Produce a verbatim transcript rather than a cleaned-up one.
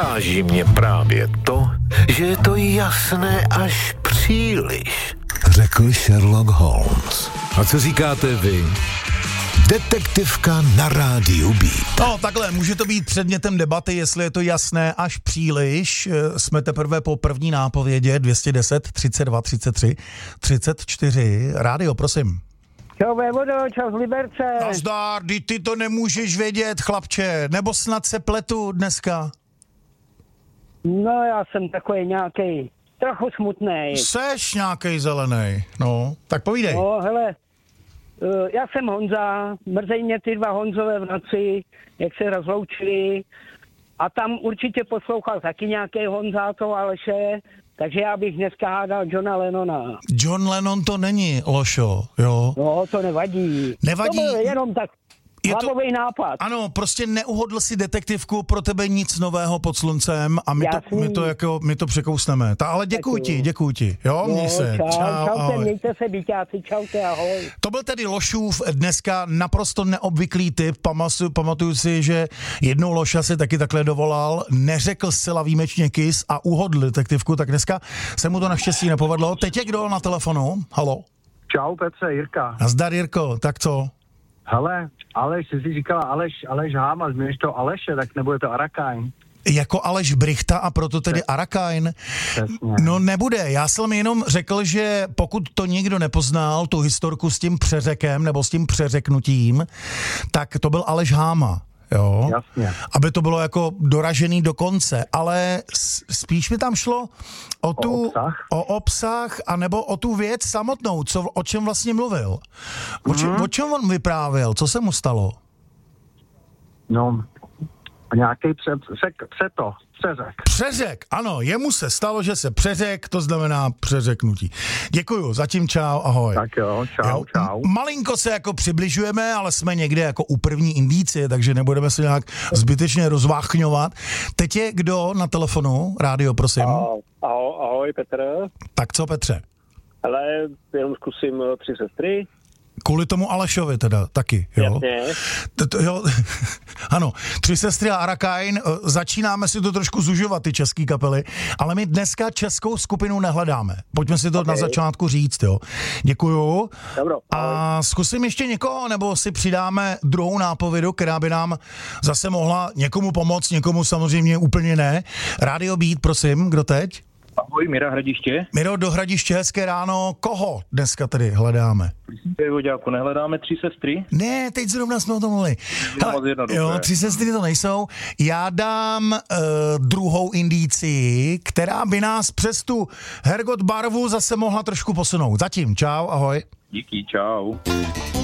Uráží mě právě to, že je to jasné až příliš, řekl Sherlock Holmes. A co říkáte vy? Detektivka na rádiu Beat. No takhle, může to být předmětem debaty, jestli je to jasné až příliš. Jsme teprve po první nápovědě dvě stě deset, třicet dva, třicet tři, třicet čtyři. Rádio, prosím. Čau vévodo, čau z Liberce. Nazdar, ty to nemůžeš vědět, chlapče, nebo snad se pletu dneska? No já jsem takový nějaký trochu smutnej. Seš nějaký zelený, no, tak povídej. No hele, já jsem Honza, mrzej mě ty dva Honzové v noci, jak se rozloučili. A tam určitě poslouchal taky nějaký Honza, to Aleše, takže já bych dneska hádal Johna Lennona. John Lennon to není, Lošo, jo? No, to nevadí. Nevadí. To byl jenom tak hlavový to nápad. Ano, prostě neuhodl si detektivku, pro tebe nic nového pod sluncem a my, to, my, to, jako, my to překousneme. Ta, ale děkuji ti, děkuji ti. Jo, no, měj se. Čau, čau, čaute, ahoj. mějte se, byťáci, čaute, ahoj. To byl tedy Lošův dneska naprosto neobvyklý typ. Pamatuju, pamatuju si, že jednou Loša si taky takhle dovolal, neřekl zcela výjimečně kys a uhodl detektivku, tak dneska se mu to naštěstí nepovedlo. Teď je kdo na telefonu? Halo? Čau Petře, Jirka. Nazdar, Jirko, tak co? Hele, Aleš, jsi si říkala Aleš, Aleš Háma, změníš to Aleše, tak nebude to Arakajn. Jako Aleš Brichta a proto tedy Arakajn? No nebude, já jsem jenom řekl, že pokud to nikdo nepoznal, tu historku s tím přeřekem nebo s tím přeřeknutím, tak to byl Aleš Háma. Jo, jasně. Aby to bylo jako doražený do konce, ale spíš mi tam šlo o tu o obsah, o obsah anebo o tu věc samotnou, co, o čem vlastně mluvil. O, či, mm. o čem on vyprávěl, co se mu stalo? No, nějaký pře, pře, přeto, přeřek. Přeřek, ano, jemu se stalo, že se přeřek, to znamená přeřeknutí. Děkuju, zatím čau, ahoj. Tak jo, čau, jo. čau. Malinko se jako přibližujeme, ale jsme někde jako u první indície, takže nebudeme se nějak zbytečně rozváchňovat. Teď je kdo na telefonu? Rádio, prosím. Ahoj, ahoj Petr. Tak co, Petře? Hele, jenom zkusím Tři sestry. Kvůli tomu Alešovi teda taky, jo? Jasně. To, to, jo. Ano, Tři sestry a Arakajn, začínáme si to trošku zužovat, ty český kapely, ale my dneska českou skupinu nehledáme. Pojďme si to okay. na začátku říct, jo. Děkuju. Dobro, a zkusím ještě někoho, nebo si přidáme druhou nápovědu, která by nám zase mohla někomu pomoct, někomu samozřejmě úplně ne. Rádio Beat, prosím, kdo teď? Ahoj, Mira Hradiště. Miro do Hradiště, hezké ráno. Koho dneska tedy hledáme? Voďáku, nehledáme Tři sestry? Ne, teď zrovna jsme o tom mluvili. Jo, Tři sestry to nejsou. Já dám uh, druhou indícii, která by nás přes tu Hergot barvu zase mohla trošku posunout. Zatím, čau, ahoj. Díky, čau.